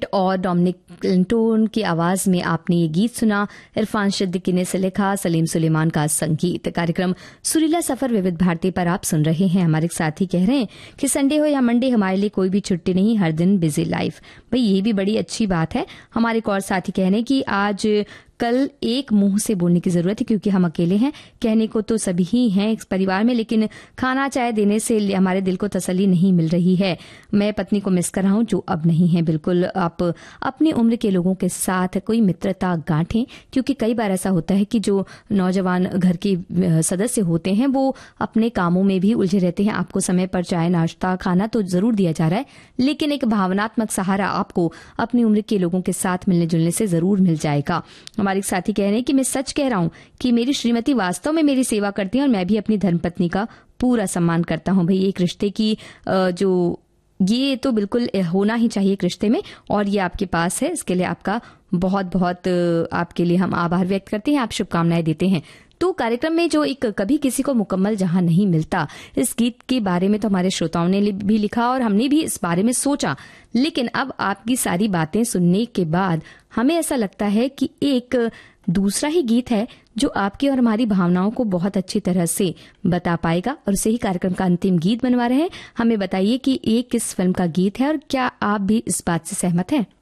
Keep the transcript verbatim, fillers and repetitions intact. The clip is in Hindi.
और डोमिनिक क्लिंटोन की आवाज में आपने ये गीत सुना। इरफान सिद्दीकी ने इसे लिखा, सलीम सुलेमान का संगीत। कार्यक्रम सुरीला सफर विविध भारती पर आप सुन रहे हैं। हमारे साथी कह रहे हैं कि संडे हो या मंडे, हमारे लिए कोई भी छुट्टी नहीं, हर दिन बिजी लाइफ। भाई ये भी बड़ी अच्छी बात है। हमारे एक और साथी कह रहे हैं कि आज कल एक मुंह से बोलने की जरूरत है क्योंकि हम अकेले हैं। कहने को तो सभी ही हैं इस परिवार में, लेकिन खाना चाय देने से हमारे दिल को तसल्ली नहीं मिल रही है। मैं पत्नी को मिस कर रहा हूं जो अब नहीं है। बिल्कुल आप अपनी उम्र के लोगों के साथ कोई मित्रता गांठें, क्योंकि कई बार ऐसा होता है कि जो नौजवान घर के सदस्य होते हैं वो अपने कामों में भी उलझे रहते हैं। आपको समय पर चाय नाश्ता खाना तो जरूर दिया जा रहा है, लेकिन एक भावनात्मक सहारा आपको अपनी उम्र के लोगों के साथ मिलने जुलने से जरूर मिल जाएगा। हमारे साथी कह रहे हैं कि मैं सच कह रहा हूं कि मेरी श्रीमती वास्तव में मेरी सेवा करती हैं और मैं भी अपनी धर्मपत्नी का पूरा सम्मान करता हूं। भाई एक रिश्ते की जो ये तो बिल्कुल होना ही चाहिए एक रिश्ते में, और ये आपके पास है, इसके लिए आपका बहुत बहुत आपके लिए हम आभार व्यक्त करते हैं, आप शुभकामनाएं देते हैं। तो कार्यक्रम में जो एक कभी किसी को मुकम्मल जहां नहीं मिलता, इस गीत के बारे में तो हमारे श्रोताओं ने भी लिखा और हमने भी इस बारे में सोचा, लेकिन अब आपकी सारी बातें सुनने के बाद हमें ऐसा लगता है कि एक दूसरा ही गीत है जो आपकी और हमारी भावनाओं को बहुत अच्छी तरह से बता पाएगा, और उसे ही कार्यक्रम का अंतिम गीत बनवा रहे हैं। हमें बताइए कि ये किस फिल्म का गीत है और क्या आप भी इस बात से सहमत हैं?